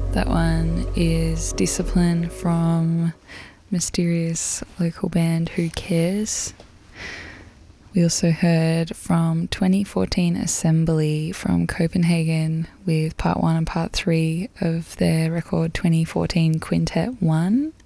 That one is Discipline from mysterious local band Who Cares. We also heard from 2014 Assembly from Copenhagen with part 1 and part 3 of their record 2014 Quintet 1.